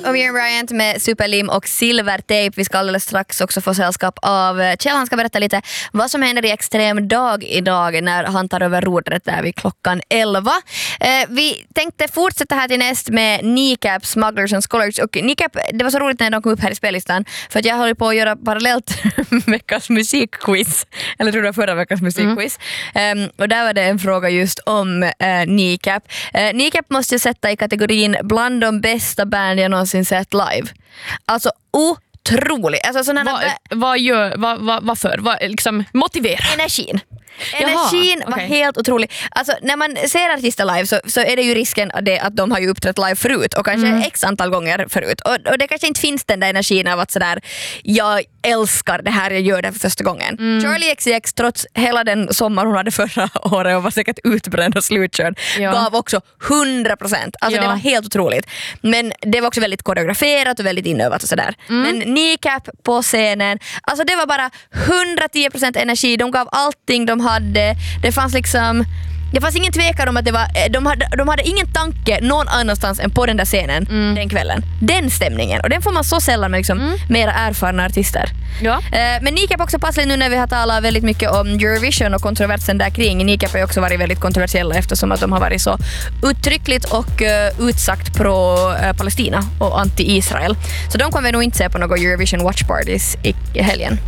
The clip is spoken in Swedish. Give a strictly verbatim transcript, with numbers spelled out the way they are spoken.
Miriam Bryant med Superlim och Silvertejp. Vi ska alldeles strax också få sällskap av Kjell. Han ska berätta lite vad som händer i Extrem dag idag när han tar över rodret där vid klockan elva. Eh, vi tänkte fortsätta här till näst med Kneecap, Smugglers and Scholars. Och Kneecap, det var så roligt när de kom upp här i spellistan för att jag håller på att göra parallellt veckans musikquiz. Eller tror det var förra veckans musikquiz. Mm. Um, och där var det en fråga just om uh, Kneecap. Uh, Kneecap måste jag sätta i kategorin bland de bästa band jag någonsin sett live. Alltså otroligt. Alltså, vad, ba- vad gör, vad, vad, varför? Vad, liksom, motivera. Energin. Energin Jaha, var okay. helt otrolig. Alltså när man ser artister live så, så är det ju risken att, det, att de har ju uppträtt live förut och kanske mm. x antal gånger förut. Och, och det kanske inte finns den där energin av att sådär, jag älskar det här, jag gör det för första gången. Mm. Charlie X C X, trots hela den sommar hon hade förra året och var säkert utbränd och slutkörd, ja. gav också hundra procent. Alltså ja. det var helt otroligt. Men det var också väldigt koreograferat och väldigt inövat och sådär. Mm. Men Kneecap på scenen, alltså det var bara hundratio procent energi. De gav allting de hade. Det fanns liksom det fanns ingen tvekan om att det var de hade, de hade ingen tanke någon annanstans än på den där scenen mm. den kvällen. Den stämningen. Och den får man så sällan med liksom mm. mera erfarna artister. Ja. Eh, men Kneecap också passligt nu när vi har talat väldigt mycket om Eurovision och kontroversen där kring. Kneecap har också varit väldigt kontroversiella eftersom att de har varit så uttryckligt och uh, utsagt pro-Palestina uh, och anti-Israel. Så de kommer nog inte se på några Eurovision Watch Parties i helgen.